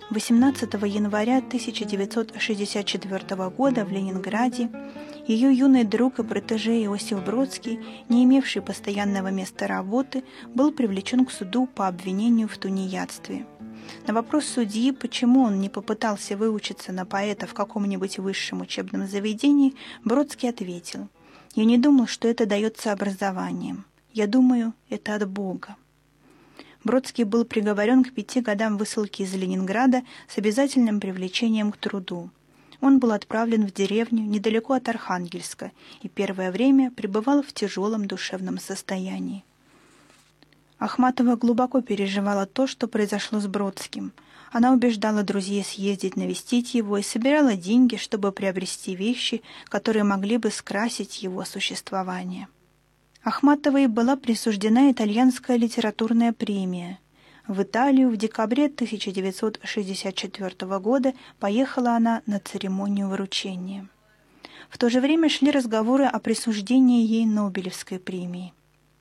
18 января 1964 года в Ленинграде ее юный друг и протеже Иосиф Бродский, не имевший постоянного места работы, был привлечен к суду по обвинению в тунеядстве. На вопрос судьи, почему он не попытался выучиться на поэта в каком-нибудь высшем учебном заведении, Бродский ответил: «Я не думал, что это дается образованием. Я думаю, это от Бога». Бродский был приговорен к 5 годам высылки из Ленинграда с обязательным привлечением к труду. Он был отправлен в деревню недалеко от Архангельска и первое время пребывал в тяжелом душевном состоянии. Ахматова глубоко переживала то, что произошло с Бродским. Она убеждала друзей съездить навестить его и собирала деньги, чтобы приобрести вещи, которые могли бы скрасить его существование. Ахматовой была присуждена итальянская литературная премия. В Италию в декабре 1964 года поехала она на церемонию вручения. В то же время шли разговоры о присуждении ей Нобелевской премии.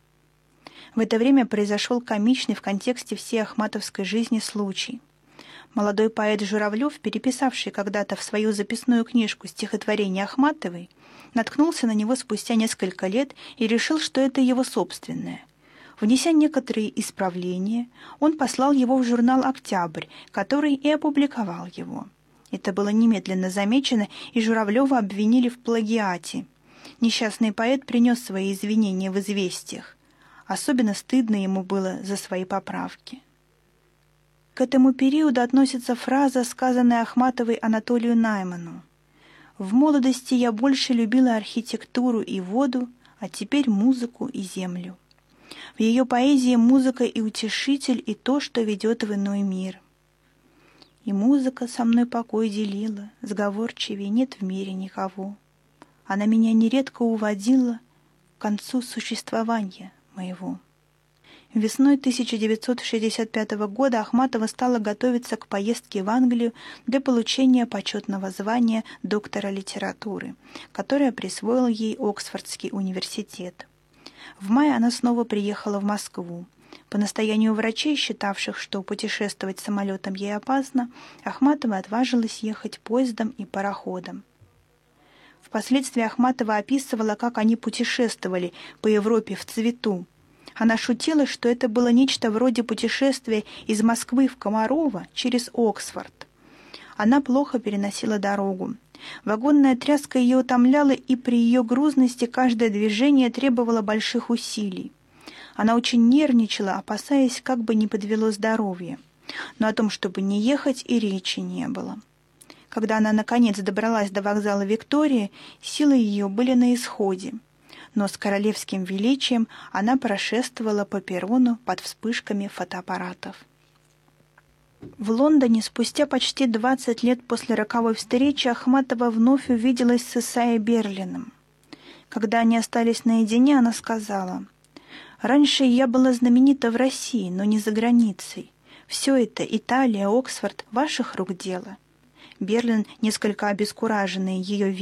В это время произошел комичный в контексте всей ахматовской жизни случай. Молодой поэт Журавлев, переписавший когда-то в свою записную книжку стихотворение Ахматовой, наткнулся на него спустя несколько лет и решил, что это его собственное. Внеся некоторые исправления, он послал его в журнал «Октябрь», который и опубликовал его. Это было немедленно замечено, и Журавлева обвинили в плагиате. Несчастный поэт принес свои извинения в «Известиях». Особенно стыдно ему было за свои поправки. К этому периоду относится фраза, сказанная Ахматовой Анатолию Найману: «В молодости я больше любила архитектуру и воду, а теперь музыку и землю». В ее поэзии музыка и утешитель, и то, что ведет в иной мир. «И музыка со мной покой делила, сговорчивей нет в мире никого. Она меня нередко уводила к концу существования моего». Весной 1965 года Ахматова стала готовиться к поездке в Англию для получения почетного звания доктора литературы, которое присвоил ей Оксфордский университет. В мае она снова приехала в Москву. По настоянию врачей, считавших, что путешествовать самолетом ей опасно, Ахматова отважилась ехать поездом и пароходом. Впоследствии Ахматова описывала, как они путешествовали по Европе в цвету. Она шутила, что это было нечто вроде путешествия из Москвы в Комарово через Оксфорд. Она плохо переносила дорогу. Вагонная тряска ее утомляла, и при ее грузности каждое движение требовало больших усилий. Она очень нервничала, опасаясь, как бы не подвело здоровье. Но о том, чтобы не ехать, и речи не было. Когда она, наконец, добралась до вокзала Виктория, силы ее были на исходе. Но с королевским величием она прошествовала по перрону под вспышками фотоаппаратов. В Лондоне спустя почти 20 лет после роковой встречи Ахматова вновь увиделась с Исайей Берлиным. Когда они остались наедине, она сказала: «Раньше я была знаменита в России, но не за границей. Все это, Италия, Оксфорд, ваших рук дело». Берлин, несколько обескураженный ее